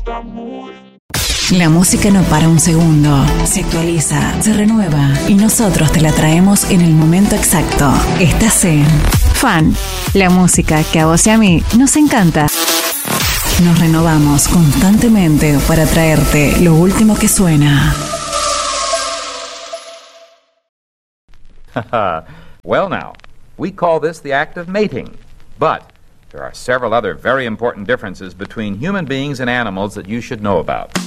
La música no para un segundo, se actualiza, se renueva y nosotros te la traemos en el momento exacto. Estás en Fan, la música que a vos y a mí nos encanta. Nos renovamos constantemente para traerte lo último que suena. Well now, we call this the act of mating, but there are several other very important differences between human beings and animals that you should know about.